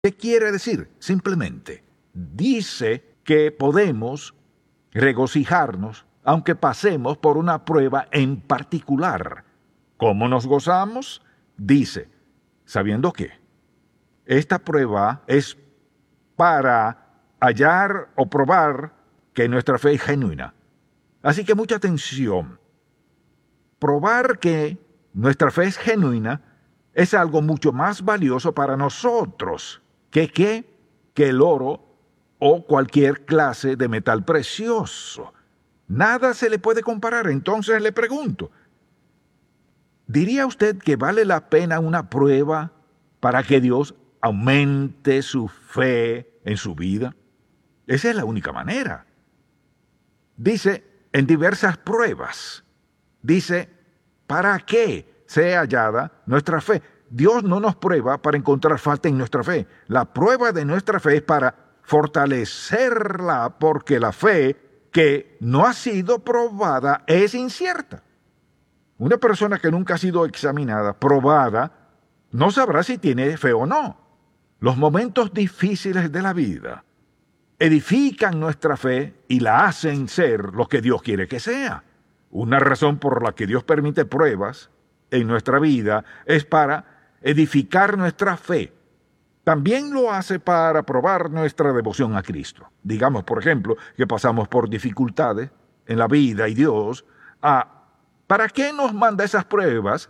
¿Qué quiere decir? Simplemente dice que podemos regocijarnos aunque pasemos por una prueba en particular. ¿Cómo nos gozamos? Dice, sabiendo que esta prueba es para hallar o probar que nuestra fe es genuina. Así que mucha atención. Probar que nuestra fe es genuina es algo mucho más valioso para nosotros que el oro o cualquier clase de metal precioso. Nada se le puede comparar. Entonces le pregunto, ¿diría usted que vale la pena una prueba para que Dios aumente su fe en su vida? Esa es la única manera. Dice, en diversas pruebas, dice, ¿para qué sea hallada nuestra fe? Dios no nos prueba para encontrar falta en nuestra fe. La prueba de nuestra fe es para fortalecerla, porque la fe que no ha sido probada es incierta. Una persona que nunca ha sido examinada, probada, no sabrá si tiene fe o no. Los momentos difíciles de la vida edifican nuestra fe y la hacen ser lo que Dios quiere que sea. Una razón por la que Dios permite pruebas en nuestra vida es para edificar nuestra fe. También lo hace para probar nuestra devoción a Cristo. Digamos, por ejemplo, que pasamos por dificultades en la vida y Dios, ¿para qué nos manda esas pruebas?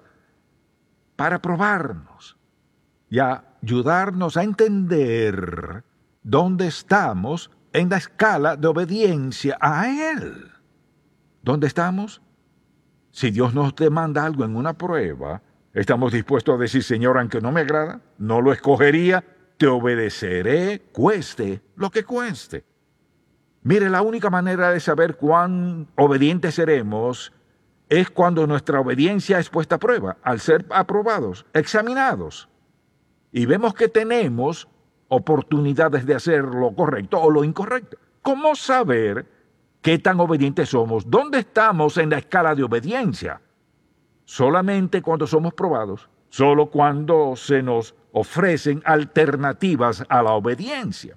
Para probarnos y ayudarnos a entender dónde estamos en la escala de obediencia a Él. ¿Dónde estamos? Si Dios nos demanda algo en una prueba, ¿estamos dispuestos a decir, Señor, aunque no me agrada, no lo escogería, te obedeceré, cueste lo que cueste? Mire, la única manera de saber cuán obedientes seremos es cuando nuestra obediencia es puesta a prueba, al ser aprobados, examinados, y vemos que tenemos oportunidades de hacer lo correcto o lo incorrecto. ¿Cómo saber qué tan obedientes somos? ¿Dónde estamos en la escala de obediencia? Solamente cuando somos probados, solo cuando se nos ofrecen alternativas a la obediencia.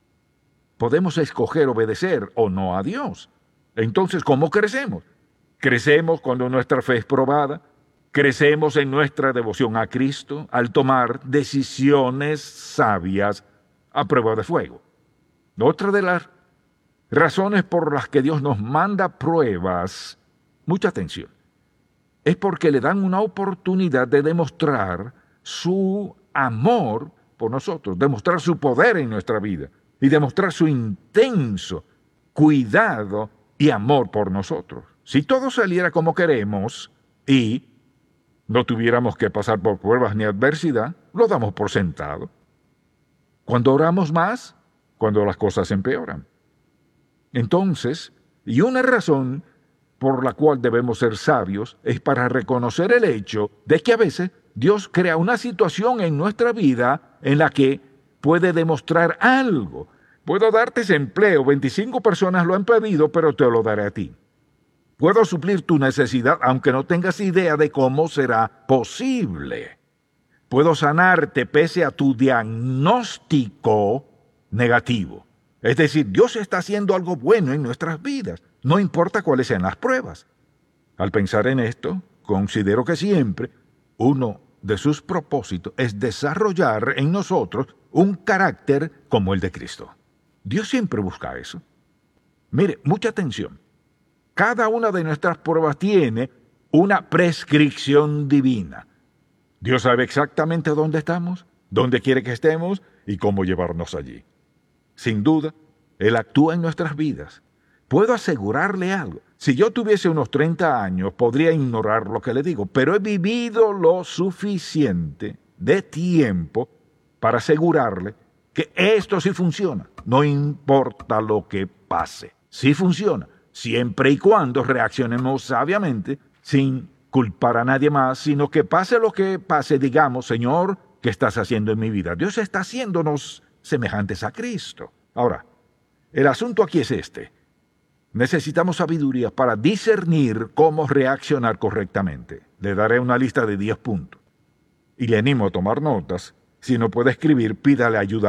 Podemos escoger obedecer o no a Dios. Entonces, ¿cómo crecemos? Crecemos cuando nuestra fe es probada. Crecemos en nuestra devoción a Cristo al tomar decisiones sabias a prueba de fuego. Otra de las razones por las que Dios nos manda pruebas, mucha atención, es porque le dan una oportunidad de demostrar su amor por nosotros, demostrar su poder en nuestra vida y demostrar su intenso cuidado y amor por nosotros. Si todo saliera como queremos y no tuviéramos que pasar por pruebas ni adversidad, lo damos por sentado. Cuando oramos más, cuando las cosas empeoran. Entonces, y una razón por la cual debemos ser sabios es para reconocer el hecho de que a veces Dios crea una situación en nuestra vida en la que puede demostrar algo. Puedo darte ese empleo, 25 personas lo han pedido, pero te lo daré a ti. Puedo suplir tu necesidad, aunque no tengas idea de cómo será posible. Puedo sanarte pese a tu diagnóstico negativo. Es decir, Dios está haciendo algo bueno en nuestras vidas, no importa cuáles sean las pruebas. Al pensar en esto, considero que siempre uno de sus propósitos es desarrollar en nosotros un carácter como el de Cristo. Dios siempre busca eso. Mire, mucha atención. Cada una de nuestras pruebas tiene una prescripción divina. Dios sabe exactamente dónde estamos, dónde quiere que estemos y cómo llevarnos allí. Sin duda, Él actúa en nuestras vidas. Puedo asegurarle algo. Si yo tuviese unos 30 años, podría ignorar lo que le digo, pero he vivido lo suficiente de tiempo para asegurarle que esto sí funciona. No importa lo que pase. Sí funciona. Siempre y cuando reaccionemos sabiamente, sin culpar a nadie más, sino que pase lo que pase, digamos, Señor, ¿qué estás haciendo en mi vida? Dios está haciéndonos semejantes a Cristo. Ahora, el asunto aquí es este. Necesitamos sabiduría para discernir cómo reaccionar correctamente. Le daré una lista de 10 puntos. Y le animo a tomar notas Si no puede escribir, pídale ayuda